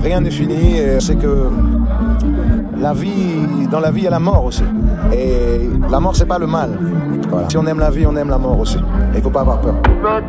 rien n'est fini. C'est que dans la vie, il y a la mort aussi. Et la mort, c'est pas le mal. Voilà. Si on aime la vie, on aime la mort aussi. Et il faut pas avoir peur.